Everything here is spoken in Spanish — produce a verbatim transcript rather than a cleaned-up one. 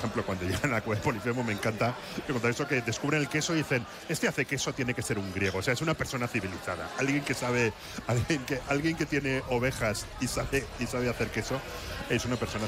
ejemplo, cuando llegan a la cueva de Polifemo, me encanta contar eso, que descubren el queso y dicen, este hace queso tiene que ser un griego, o sea, es una persona civilizada, alguien que sabe, alguien que, alguien que tiene ovejas y sabe, y sabe hacer queso, es una persona